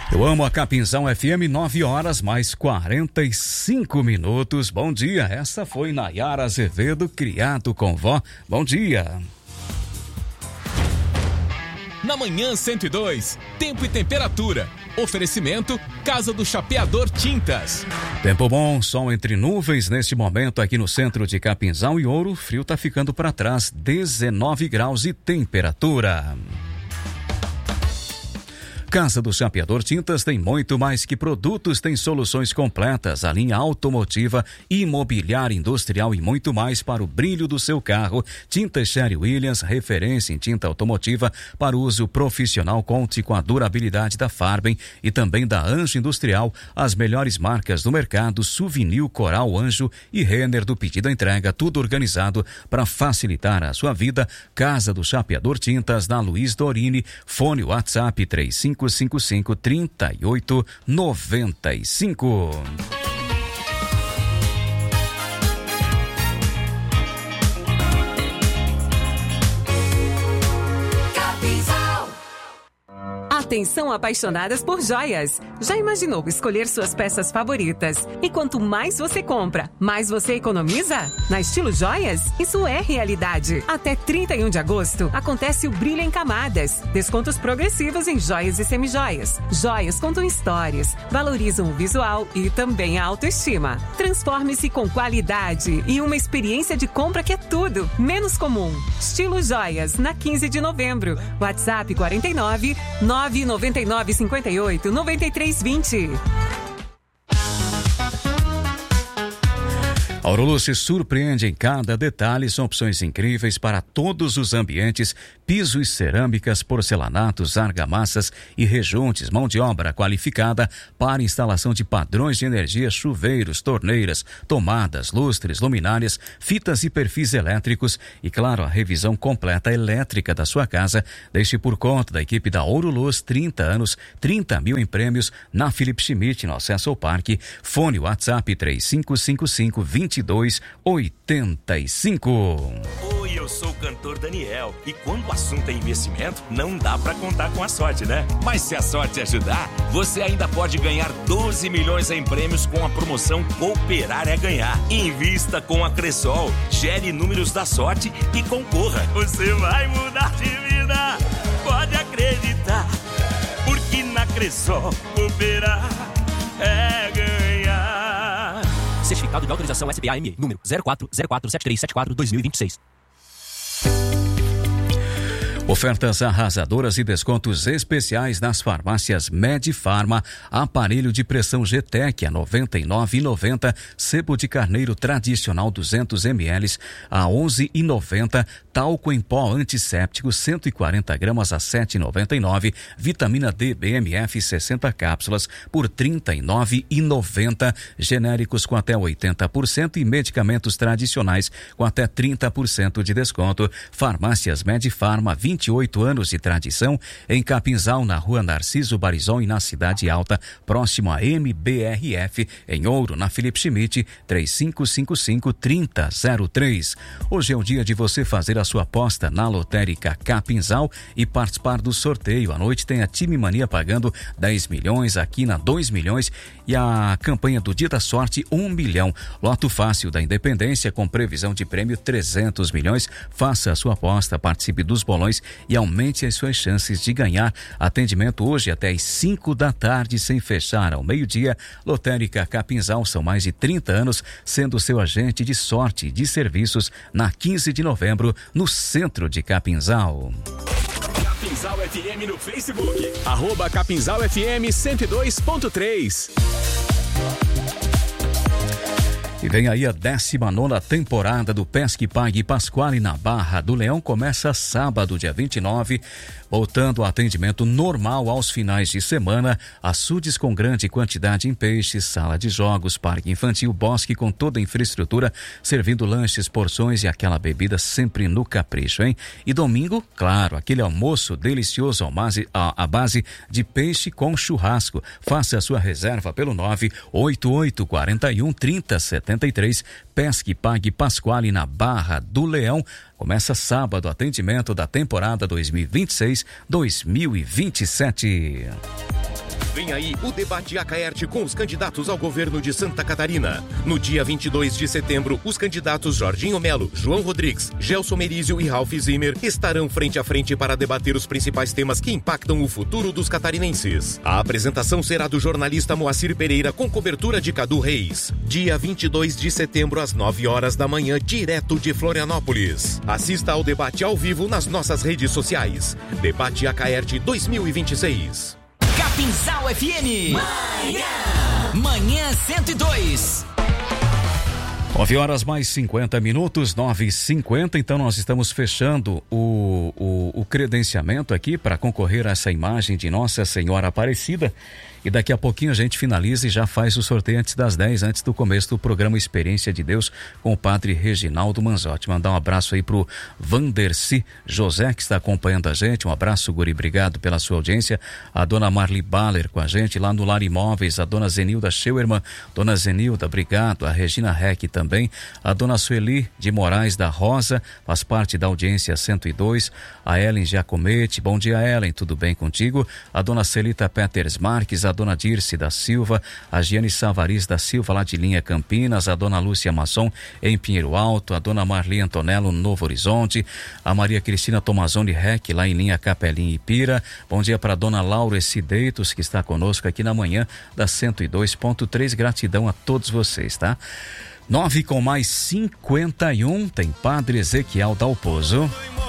Eu amo a Capinzal FM, 9h mais 45. Bom dia, essa foi Nayara Azevedo, Criado com Vó. Bom dia. Na manhã 102, tempo e temperatura. Oferecimento, Casa do Chapeador Tintas. Tempo bom, sol entre nuvens neste momento aqui no centro de Capinzal e Ouro. Frio tá ficando para trás, 19 graus e temperatura. Casa do Chapeador Tintas tem muito mais que produtos, tem soluções completas, a linha automotiva, imobiliária, industrial e muito mais para o brilho do seu carro. Tintas Sherry Williams, referência em tinta automotiva para uso profissional. Conte com a durabilidade da Farben e também da Anjo Industrial, as melhores marcas do mercado, Souvenir, Coral, Anjo e Renner do pedido à entrega, tudo organizado para facilitar a sua vida. Casa do Chapeador Tintas, na Luiz Dorini, fone WhatsApp 3555-3895. Atenção, apaixonadas por joias! Já imaginou escolher suas peças favoritas? E quanto mais você compra, mais você economiza? Na Estilo Joias, isso é realidade. Até 31 de agosto, acontece o Brilho em Camadas. Descontos progressivos em joias e semijoias. Joias contam histórias, valorizam o visual e também a autoestima. Transforme-se com qualidade e uma experiência de compra que é tudo menos comum. Estilo Joias, na 15 de novembro. WhatsApp 49 999 58 93 20. Auroluz se surpreende em cada detalhe, são opções incríveis para todos os ambientes, pisos, cerâmicas, porcelanatos, argamassas e rejuntes, mão de obra qualificada para instalação de padrões de energia, chuveiros, torneiras, tomadas, lustres, luminárias, fitas e perfis elétricos e, claro, a revisão completa elétrica da sua casa. Deixe por conta da equipe da Auroluz, 30 anos, 30 mil em prêmios na Felipe Schmidt, no acesso ao parque. Fone WhatsApp 3555-2285. Oi, eu sou o cantor Daniel e quando o assunto é investimento, não dá pra contar com a sorte, né? Mas se a sorte ajudar, você ainda pode ganhar 12 milhões em prêmios com a promoção Cooperar é Ganhar. Invista com a Cressol, gere números da sorte e concorra. Você vai mudar de vida, pode acreditar, porque na Cressol Cooperar é ganhar. Certificado de autorização SBAME, número 04047374-2026. Ofertas arrasadoras e descontos especiais nas farmácias Medifarma. Aparelho de pressão GTEC a R$ 99,90. Sebo de carneiro tradicional 200 ml a R$ 11,90. Talco em pó antisséptico 140 gramas a R$ 7,99. Vitamina D BMF 60 cápsulas por R$ 39,90. Genéricos com até 80% e medicamentos tradicionais com até 30% de desconto. Farmácias Medifarma, 28 anos de tradição em Capinzal, na Rua Narciso Barizon e na Cidade Alta, próximo a MBRF, em Ouro, na Felipe Schmidt, 3555-3003. Hoje é o dia de você fazer a sua aposta na Lotérica Capinzal e participar do sorteio. À noite tem a Time Mania pagando 10 milhões, a Quina 2 milhões e a campanha do Dia da Sorte 1 milhão. Loto Fácil da Independência com previsão de prêmio 300 milhões. Faça a sua aposta, participe dos bolões e aumente as suas chances de ganhar. Atendimento hoje até às 5 da tarde, sem fechar ao meio-dia. Lotérica Capinzal, são mais de 30 anos sendo seu agente de sorte e de serviços, na 15 de novembro, no centro de Capinzal. Capinzal FM no Facebook. @Capinzal FM 102.3. E vem aí a 19ª temporada do Pesque Pague Pasquale na Barra do Leão. Começa sábado, dia 29, voltando ao atendimento normal aos finais de semana. Açudes com grande quantidade em peixes, sala de jogos, parque infantil, bosque com toda a infraestrutura, servindo lanches, porções e aquela bebida sempre no capricho, hein? E domingo, claro, aquele almoço delicioso à base de peixe com churrasco. Faça a sua reserva pelo 98841-3073. Pesque Pague Pasquale na Barra do Leão. Começa sábado, atendimento da temporada 2026-2027. Vem aí o debate Acaerte com os candidatos ao governo de Santa Catarina. No dia 22 de setembro, os candidatos Jorginho Melo, João Rodrigues, Gelson Merizio e Ralph Zimmer estarão frente a frente para debater os principais temas que impactam o futuro dos catarinenses. A apresentação será do jornalista Moacir Pereira com cobertura de Cadu Reis. Dia 22 de setembro às 9 horas da manhã, direto de Florianópolis. Assista ao debate ao vivo nas nossas redes sociais. Debate Acaerte 2026. Capinzal FM. Manhã 102. 9 horas mais 50 minutos, 9h50. Então nós estamos fechando o credenciamento aqui para concorrer a essa imagem de Nossa Senhora Aparecida. E daqui a pouquinho a gente finaliza e já faz o sorteio antes das 10, antes do começo do programa Experiência de Deus com o padre Reginaldo Manzotti. Mandar um abraço aí pro Vanderci José, que está acompanhando a gente. Um abraço, Guri, obrigado pela sua audiência. A dona Marli Baller com a gente lá no Lar Imóveis, a dona Zenilda Scheuermann, dona Zenilda, obrigado. A Regina Reck também, a dona Sueli de Moraes da Rosa, faz parte da audiência 102, a Ellen Giacometti, bom dia Ellen, tudo bem contigo? A dona Celita Peters Marques, a dona Dirce da Silva, a Giane Savariz da Silva lá de Linha Campinas, a dona Lúcia Masson em Pinheiro Alto, a dona Marli Antonello no Novo Horizonte, a Maria Cristina Tomazoni Reck lá em Linha Capelinha e Pira. Bom dia para a dona Laura Cideitos, que está conosco aqui na manhã da 102.3, gratidão a todos vocês, tá? 9 com mais 51, tem Padre Ezequiel Dalpozo.